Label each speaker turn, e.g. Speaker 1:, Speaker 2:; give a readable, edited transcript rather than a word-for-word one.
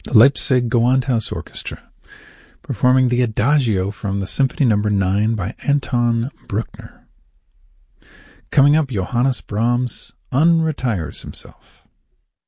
Speaker 1: the Leipzig Gewandhaus Orchestra, performing the Adagio from the Symphony No. 9 by Anton Bruckner. Coming up, Johannes Brahms unretires himself.